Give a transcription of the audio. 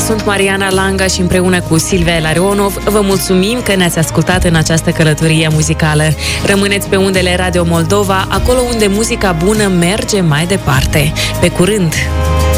sunt Mariana Langa și împreună cu Silvia Elarionov vă mulțumim că ne-ați ascultat în această călătorie muzicală. Rămâneți pe undele Radio Moldova, acolo unde muzica bună merge mai departe. Pe curând!